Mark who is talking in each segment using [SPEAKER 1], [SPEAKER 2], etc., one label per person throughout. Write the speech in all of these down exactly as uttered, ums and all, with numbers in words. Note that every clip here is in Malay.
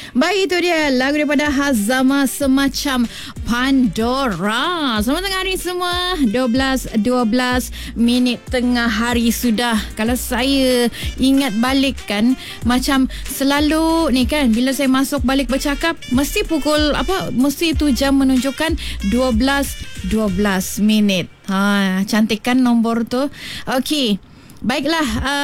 [SPEAKER 1] Baik, itu dia lagu daripada Hazama Semacam Pandora. Selamat tengah hari semua. dua belas dua belas minit tengah hari sudah. Kalau saya ingat balik kan, macam selalu ni kan, bila saya masuk balik bercakap, mesti pukul apa, mesti tu jam menunjukkan dua belas dua belas minit. Ha, cantik kan nombor tu. Okey. Baiklah,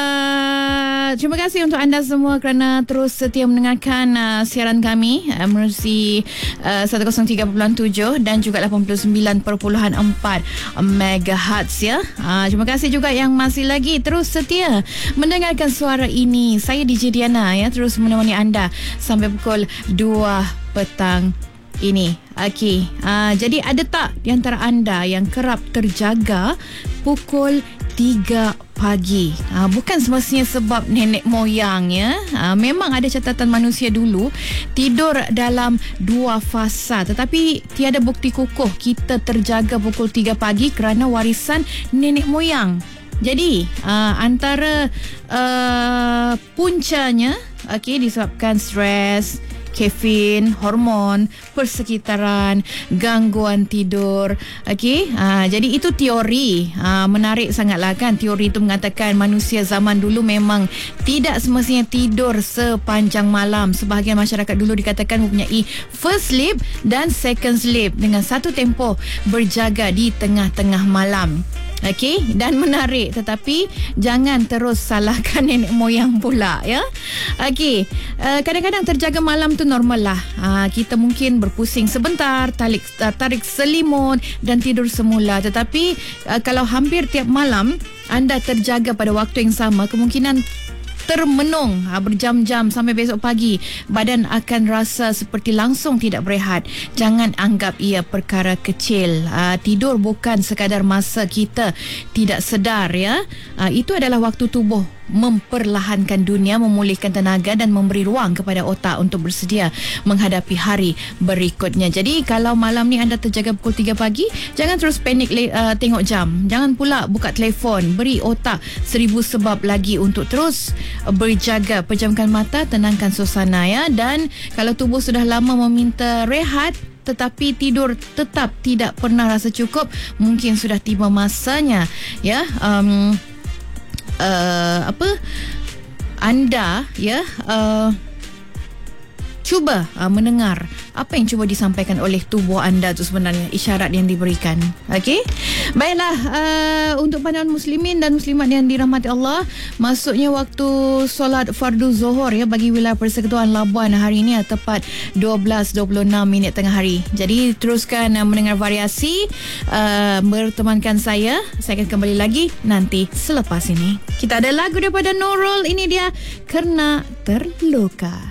[SPEAKER 1] uh, terima kasih untuk anda semua kerana terus setia mendengarkan uh, siaran kami uh, menerusi uh, seratus tiga perpuluhan tujuh dan juga lapan puluh sembilan perpuluhan empat megahertz ya. Uh, terima kasih juga yang masih lagi terus setia mendengarkan suara ini. Saya D J Diana ya, terus menemani anda sampai pukul dua petang ini. Okey, uh, jadi ada tak di antara anda yang kerap terjaga pukul tiga pagi? Uh, bukan semestinya sebab nenek moyang ya. Uh, memang ada catatan manusia dulu tidur dalam dua fasa, tetapi tiada bukti kukuh kita terjaga pukul tiga pagi kerana warisan nenek moyang. Jadi uh, antara uh, puncanya okey disebabkan stres, kafein, hormon, persekitaran, gangguan tidur. Okey, ha, jadi itu teori. Ha, menarik sangatlah kan. Teori itu mengatakan manusia zaman dulu memang tidak semestinya tidur sepanjang malam. Sebahagian masyarakat dulu dikatakan mempunyai first sleep dan second sleep dengan satu tempoh berjaga di tengah-tengah malam. Okey, dan menarik, tetapi jangan terus salahkan nenek moyang pula ya. Okey, uh, kadang-kadang terjaga malam tu normal lah. Uh, kita mungkin berpusing sebentar, tarik, uh, tarik selimut dan tidur semula. Tetapi uh, kalau hampir tiap malam anda terjaga pada waktu yang sama, kemungkinan termenung ha, berjam-jam sampai besok pagi, badan akan rasa seperti langsung tidak berehat. Jangan anggap ia perkara kecil. Ha, tidur bukan sekadar masa kita tidak sedar ya. Ha, itu adalah waktu tubuh memperlahankan dunia, memulihkan tenaga dan memberi ruang kepada otak untuk bersedia menghadapi hari berikutnya. Jadi kalau malam ni anda terjaga pukul tiga pagi, jangan terus panik uh, tengok jam. Jangan pula buka telefon. Beri otak seribu sebab lagi untuk terus berjaga. Pejamkan mata, tenangkan suasana ya. Dan kalau tubuh sudah lama meminta rehat tetapi tidur tetap tidak pernah rasa cukup, mungkin sudah tiba masanya ya um, uh, apa anda ya uh, cuba uh, mendengar apa yang cuba disampaikan oleh tubuh anda tu sebenarnya, isyarat yang diberikan. Okey, baiklah, uh, untuk pandangan muslimin dan muslimat yang dirahmati Allah, masuknya waktu solat fardu zuhur ya bagi wilayah Persekutuan Labuan hari ini tepat dua belas dua puluh enam minit tengah hari. Jadi teruskan uh, mendengar variasi, uh, bertemankan saya. Saya akan kembali lagi nanti selepas ini. Kita ada lagu daripada Nurul, ini dia Kerana Terluka.